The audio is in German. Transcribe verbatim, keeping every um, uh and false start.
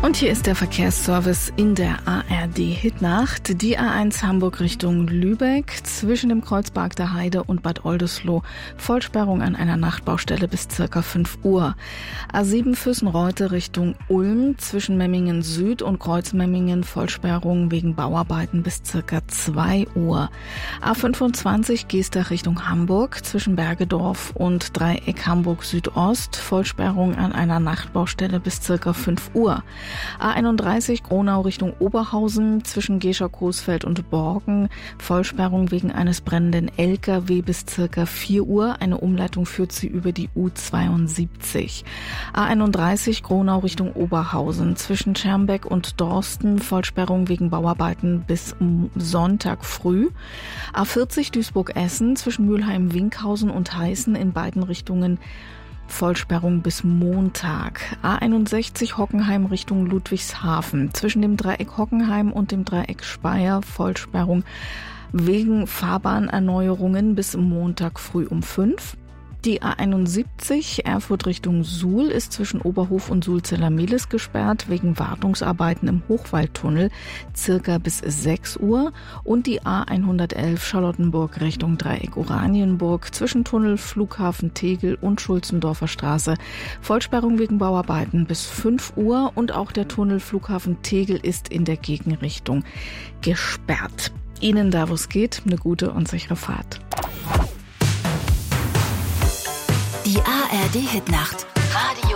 Und hier ist der Verkehrsservice in der A R D-Hitnacht. Die A eins Hamburg Richtung Lübeck zwischen dem Kreuz Bargter Heide und Bad Oldesloe. Vollsperrung an einer Nachtbaustelle bis circa fünf Uhr. A sieben Füssen-Reute Richtung Ulm zwischen Memmingen Süd und Kreuz Memmingen. Vollsperrung wegen Bauarbeiten bis circa zwei Uhr. A fünfundzwanzig Geestach Richtung Hamburg zwischen Bergedorf und Dreieck Hamburg Südost. Vollsperrung an einer Nachtbaustelle bis circa fünf Uhr. A einunddreißig Gronau Richtung Oberhausen zwischen Gescher-Coesfeld und Borken. Vollsperrung wegen eines brennenden L K W bis circa vier Uhr. Eine Umleitung führt sie über die U zweiundsiebzig. A einunddreißig Gronau Richtung Oberhausen zwischen Schermbeck und Dorsten. Vollsperrung wegen Bauarbeiten bis Sonntag früh. A vierzig Duisburg-Essen zwischen Mülheim-Winkhausen und Heißen in beiden Richtungen. Vollsperrung bis Montag. A einundsechzig Hockenheim Richtung Ludwigshafen. Zwischen dem Dreieck Hockenheim und dem Dreieck Speyer Vollsperrung wegen Fahrbahnerneuerungen bis Montag früh um fünf. Die A einundsiebzig Erfurt Richtung Suhl ist zwischen Oberhof und Sulzeller-Mehlis gesperrt wegen Wartungsarbeiten im Hochwaldtunnel circa bis sechs Uhr und die A hundertelf Charlottenburg Richtung Dreieck Oranienburg zwischen Tunnel Flughafen Tegel und Schulzendorfer Straße. Vollsperrung wegen Bauarbeiten bis fünf Uhr und auch der Tunnel Flughafen Tegel ist in der Gegenrichtung gesperrt. Ihnen da, wo es geht, eine gute und sichere Fahrt. Die A R D-Hitnacht.